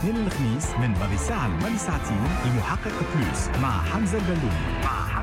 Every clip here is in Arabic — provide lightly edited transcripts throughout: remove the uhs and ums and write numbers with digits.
الاثنين للخميس من ماضي ساعة لماضي ساعتين المحقق بلوس مع حمزة البلومي.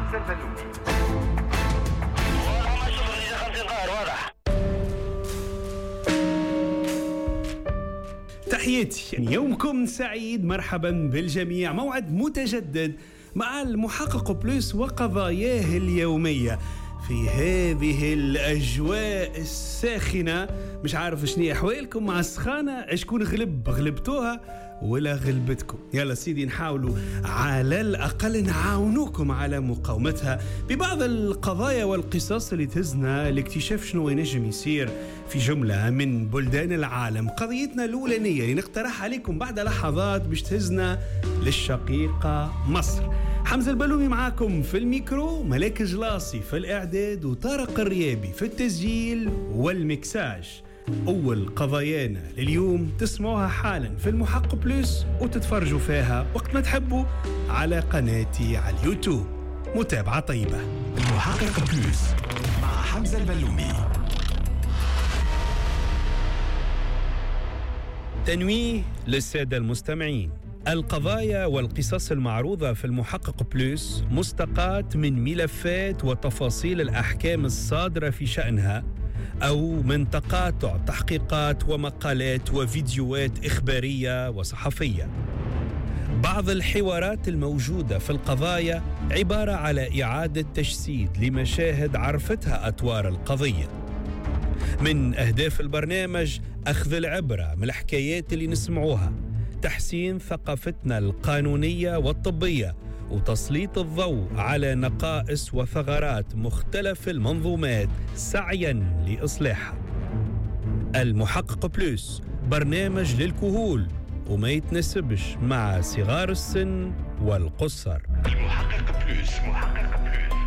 تحياتي، يومكم سعيد، مرحبا بالجميع. موعد متجدد مع المحقق بلوس وقضاياه اليومية في هذه الأجواء الساخنة. مش عارف شنو أحوالكم مع السخانة، شكون غلبتوها ولا غلبتكم؟ يلا سيدي نحاولوا على الأقل نعاونوكم على مقاومتها ببعض القضايا والقصص اللي تهزنا لاكتشاف شنو ينجم يصير في جملة من بلدان العالم. قضيتنا الأولانية اللي نقترح عليكم بعد لحظات باش تهزنا للشقيقة مصر. حمزة البلومي معاكم في الميكرو، ملاك جلاصي في الإعداد، وطارق الريابي في التسجيل والمكساج. أول قضايانا لليوم تسمعوها حالا في المحقق بلوس وتتفرجوا فيها وقت ما تحبوا على قناتي على اليوتيوب. متابعة طيبة. المحقق بلوس مع حمزة البلومي. تنويه للسادة المستمعين: القضايا والقصص المعروضة في المحقق بلوس مستقاة من ملفات وتفاصيل الأحكام الصادرة في شأنها، أو من تقاطع تحقيقات ومقالات وفيديوهات إخبارية وصحفية. بعض الحوارات الموجودة في القضايا عبارة على إعادة تجسيد لمشاهد عرفتها أطوار القضية. من أهداف البرنامج أخذ العبرة من الحكايات اللي نسمعوها، تحسين ثقافتنا القانونية والطبية، وتسليط الضوء على نقائص وثغرات مختلف المنظومات سعياً لإصلاحها. المحقق بلوس برنامج للكهول وما يتناسبش مع صغار السن والقصر. المحقق بلوس